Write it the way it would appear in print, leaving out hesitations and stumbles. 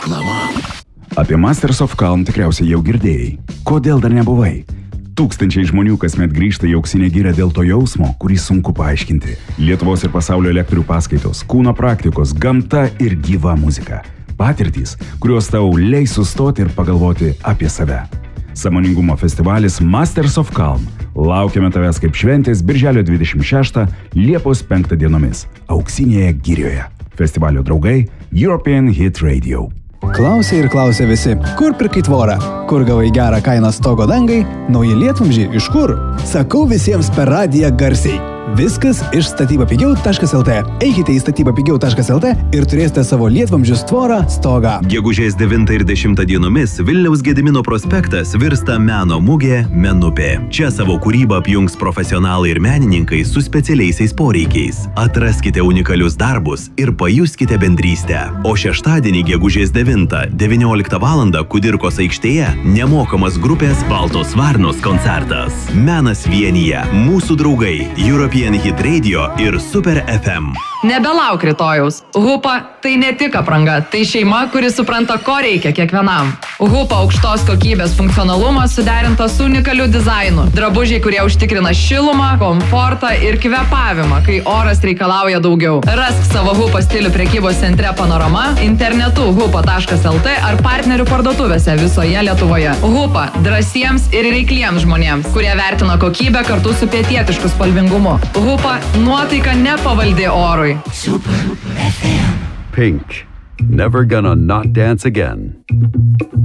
Reklama. Apie Masters of Calm tikriausiai jau girdėjai. Kodėl dar nebuvai? Tūkstančiai žmonių kasmet grįžta į Auksinę girią dėl to jausmo, kurį sunku paaiškinti. Lietuvos ir pasaulio lektorių paskaitos, kūno praktikos, gamta ir gyva muzika. Patirtys, kurios tau leis sustoti ir pagalvoti apie save. Sąmoningumo festivalis Masters of Calm. Laukiame tavęs kaip šventės birželio 26, Liepos 5 dienomis Auksinėje girioje. Festivalio draugai European Hit Radio. Klausė ir klausė visi, kur pirkai tvorą, kur gavai gerą kainą stogo dangai, nauji lietvamzdžiai iš kur? Sakau visiems per radiją garsiai. Viskas iš statybapigiau.lt. Eikite į statybapigiau.lt ir turėsite savo lietvamzdžius tvorą, stogą. Gegužės 9 ir 10 dienomis Vilniaus Gedimino prospektas virsta meno mugė Menupė. Čia savo kūrybą apjungs profesionalai ir menininkai su specialiaisiais poreikiais. Atraskite unikalius darbus ir pajuskite bendrystę. O šeštadienį gegužės 9-19 val. Kudirkos aikštėje nemokamas grupės Baltos Varnos koncertas. Menas vienyje. Mūsų draugai European Hit Radio ir Super FM. Nebelauk rytojaus. Hupa tai ne tik apranga, tai šeima, kuri supranta, ko reikia kiekvienam. Hupa aukštos kokybės funkcionalumas suderintas su unikaliu dizainu. Drabužiai, kurie užtikrina šilumą, komfortą ir kvėpavimą, kai oras reikalauja daugiau. Rask savo Hupa stilių prekybos centre Panorama, internetu hupa.lt ar partnerių parduotuvėse visoje Lietuvoje. Hupa drąsiems ir reikliems žmonėms, kurie vertina kokybę kartu su pietietišku spalvingumu. Hupa nuotaika nepavaldi orui. Super FM. Pink. Never gonna not dance again.